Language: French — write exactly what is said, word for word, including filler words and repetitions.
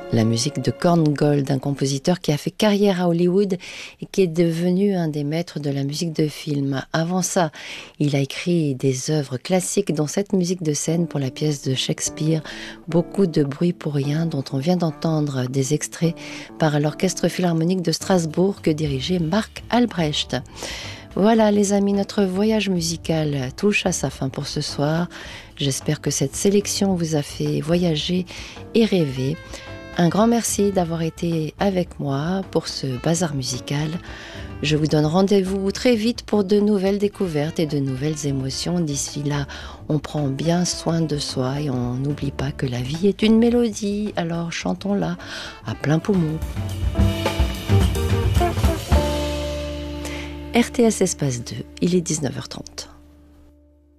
La musique de Korngold, un compositeur qui a fait carrière à Hollywood et qui est devenu un des maîtres de la musique de film. Avant ça, il a écrit des œuvres classiques dont cette musique de scène pour la pièce de Shakespeare, Beaucoup de bruit pour rien, dont on vient d'entendre des extraits par l'Orchestre Philharmonique de Strasbourg que dirigeait Marc Albrecht. Voilà les amis, notre voyage musical touche à sa fin pour ce soir. J'espère que cette sélection vous a fait voyager et rêver. Un grand merci d'avoir été avec moi pour ce bazar musical. Je vous donne rendez-vous très vite pour de nouvelles découvertes et de nouvelles émotions. D'ici là, on prend bien soin de soi et on n'oublie pas que la vie est une mélodie. Alors chantons-la à plein poumon. R T S Espace deux, il est dix-neuf heures trente.